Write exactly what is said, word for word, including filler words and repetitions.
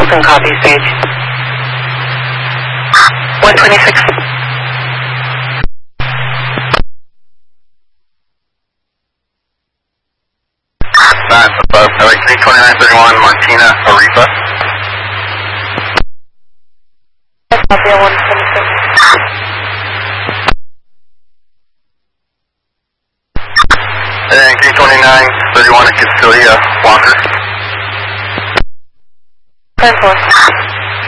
Welcome, copy, Sage. one twenty-six. Nine above, L X three twenty-nine thirty-one, Martina, Ariba. Copy, one twenty-six. And three twenty-nine thirty-one, Cecilia, Walker. ten four.